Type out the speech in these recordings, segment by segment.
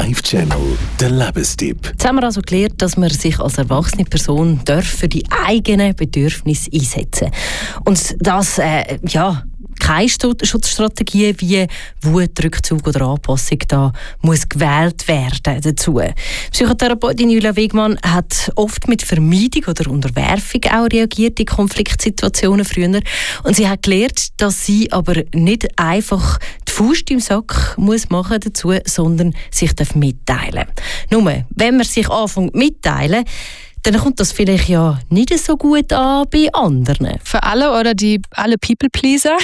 Live-Channel, der Lebenstipp. Jetzt haben wir also gelernt, dass man sich als erwachsene Person für die eigenen Bedürfnisse einsetzen darf. Und das, keine Schutzstrategie wie Wut, Rückzug oder Anpassung da muss gewählt werden dazu. Psychotherapeutin Julia Wegmann hat oft mit Vermeidung oder Unterwerfung auch reagiert in Konfliktsituationen früher. Und sie hat gelernt, dass sie aber nicht einfach die Faust im Sack muss machen dazu, sondern sich mitteilen darf. Nur, wenn man sich anfängt mitteilen, dann kommt das vielleicht ja nicht so gut an bei anderen. Für alle oder alle People-Pleaser,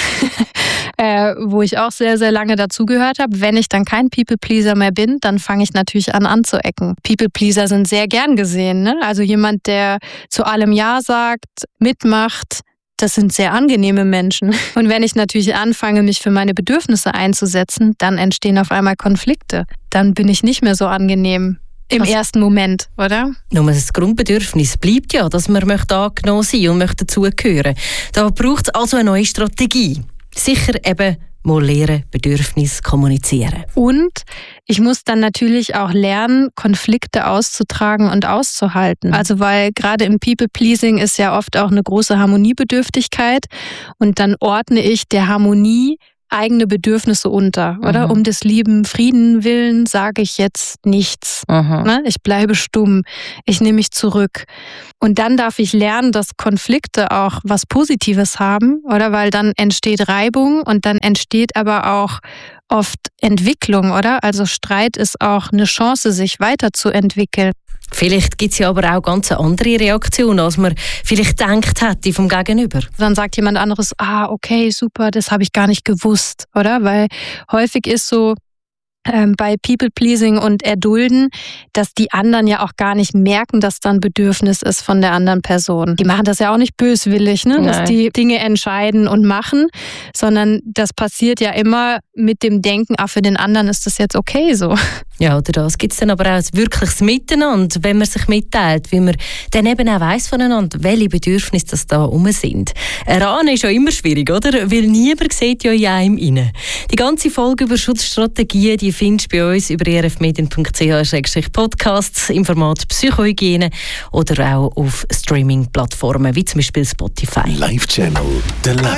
wo ich auch sehr, sehr lange dazugehört habe. Wenn ich dann kein People-Pleaser mehr bin, dann fange ich natürlich an anzuecken. People-Pleaser sind sehr gern gesehen, ne? Also jemand, der zu allem Ja sagt, mitmacht, das sind sehr angenehme Menschen. Und wenn ich natürlich anfange, mich für meine Bedürfnisse einzusetzen, dann entstehen auf einmal Konflikte. Dann bin ich nicht mehr so angenehm. Im ersten Moment, oder? Nur das Grundbedürfnis bleibt ja, dass man angenommen sein und dazugehören. Da braucht es also eine neue Strategie. Sicher eben mal lernen, Bedürfnisse kommunizieren. Und ich muss dann natürlich auch lernen, Konflikte auszutragen und auszuhalten. Also weil gerade im People-Pleasing ist ja oft auch eine große Harmoniebedürftigkeit. Und dann ordne ich der Harmonie eigene Bedürfnisse unter, oder? Um des lieben Frieden willen sage ich jetzt nichts. Ne? Ich bleibe stumm. Ich nehme mich zurück. Und dann darf ich lernen, dass Konflikte auch was Positives haben, oder? Weil dann entsteht Reibung und dann entsteht aber auch oft Entwicklung, oder? Also Streit ist auch eine Chance, sich weiterzuentwickeln. Vielleicht gibt es ja aber auch ganz andere Reaktionen, als man vielleicht gedacht hätte vom Gegenüber. Dann sagt jemand anderes, okay, super, das habe ich gar nicht gewusst, oder? Weil häufig ist so bei People-Pleasing und Erdulden, dass die anderen ja auch gar nicht merken, dass da ein Bedürfnis ist von der anderen Person. Die machen das ja auch nicht böswillig, ne? Dass die Dinge entscheiden und machen, sondern das passiert ja immer mit dem Denken, für den anderen ist das jetzt okay so. Ja, oder das gibt es dann aber auch ein wirkliches Miteinander, wenn man sich mitteilt, wie man dann eben auch weiss voneinander, welche Bedürfnisse das da rum sind. Erahnen ist ja immer schwierig, oder? Weil niemand sieht ja in einem rein. Die ganze Folge über Schutzstrategien, die findest du bei uns über erfmedien.ch/podcasts im Format Psychohygiene oder auch auf Streaming-Plattformen wie zum Beispiel Spotify. Live-Channel, der